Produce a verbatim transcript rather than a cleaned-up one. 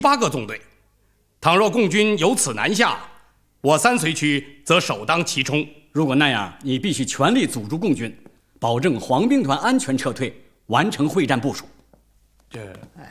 八个纵队。倘若共军由此南下，我三绥区则首当其冲。 如果那样，你必须全力阻住共军，保证黄兵团安全撤退，完成会战部署。 这，